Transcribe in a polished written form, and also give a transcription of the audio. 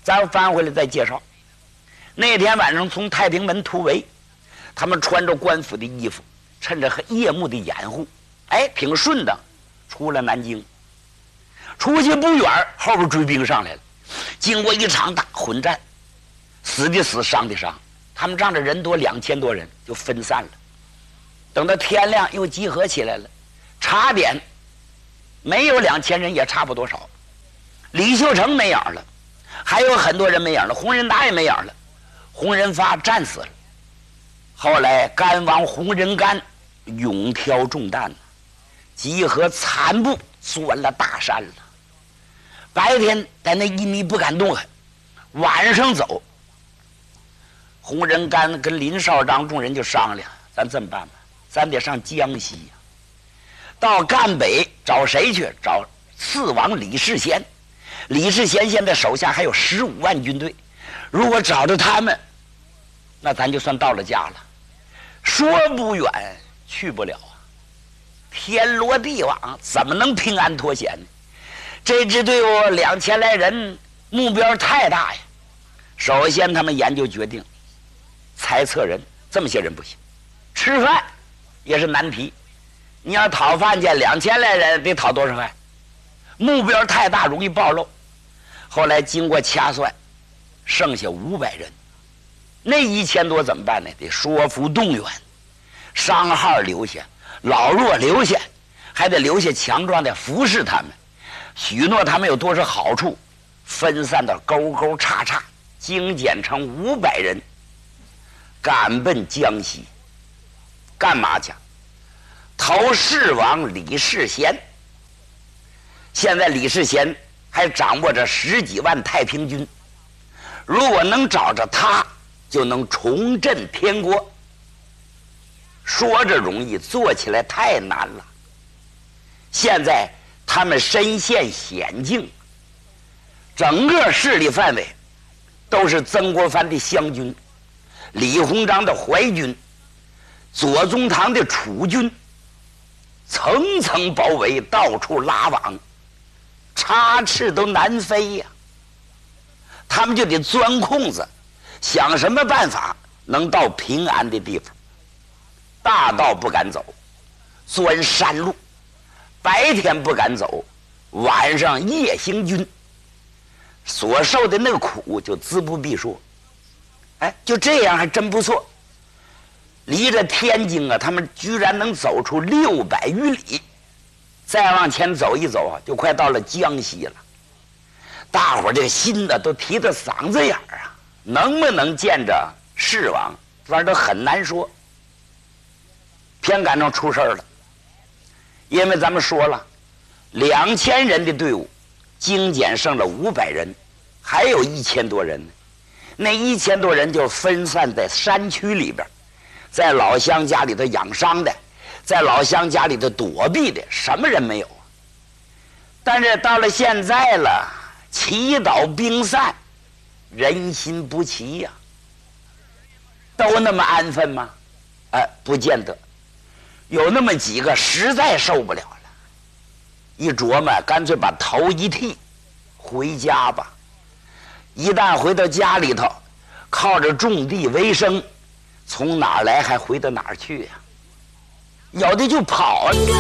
咱翻回来再介绍。那天晚上从太平门突围，他们穿着官府的衣服，趁着夜幕的掩护，挺顺当，出了南京。出去不远，后边追兵上来了。经过一场大混战，死的死，伤的伤，他们仗着人多，2000多人就分散了。等到天亮又集合起来了，查点没有2000人，也差不多少。李秀成没影了，还有很多人没影了，洪仁达也没影了，洪仁发战死了。后来甘王洪仁玕勇挑重担，集合残部钻了大山了。白天在那一米不敢动弹，晚上走。洪仁玕跟林少章众人就商量，咱这么办吧，咱得上江西呀，到赣北找谁去？找刺王李世贤。李世贤现在手下还有15万军队，如果找着他们，那咱就算到了家了。说不远，去不了啊！天罗地网，怎么能平安脱险呢？这支队伍2000来人，目标太大呀。首先，他们研究决定，裁撤人，这么些人不行，吃饭也是难题。你要讨饭去，2000来人得讨多少饭？目标太大，容易暴露。后来经过掐算，剩下500人，那1000多怎么办呢？得说服动员，伤号留下，老弱留下，还得留下强壮的服侍他们，许诺他们有多少好处，分散到沟沟叉叉，精简成500人，赶奔江西。干嘛去？投世王李世贤。现在李世贤还掌握着10几万太平军，如果能找着他，就能重振天国。说着容易，做起来太难了。现在他们身陷险境，整个势力范围都是曾国藩的湘军、李鸿章的淮军、左宗棠的楚军，层层包围，到处拉网，插翅都难飞呀。他们就得钻空子，想什么办法能到平安的地方。大道不敢走，钻山路，白天不敢走，晚上夜行军，所受的那个苦就自不必说。就这样还真不错。离着天津啊，他们居然能走出600余里，再往前走一走啊，就快到了江西了。大伙儿这个心呢都提到嗓子眼儿啊，能不能见着世王，反正都很难说。偏赶上出事儿了，因为咱们说了，2000人的队伍精简剩了500人，还有1000多人呢。那1000多人就分散在山区里边，在老乡家里头养伤的，在老乡家里头躲避的，什么人没有啊？但是到了现在了，祈祷兵散，人心不齐呀，都那么安分吗？不见得。有那么几个实在受不了了，一琢磨，干脆把头一剃，回家吧。一旦回到家里头，靠着种地为生，从哪儿来还回到哪儿去呀？有的就跑了。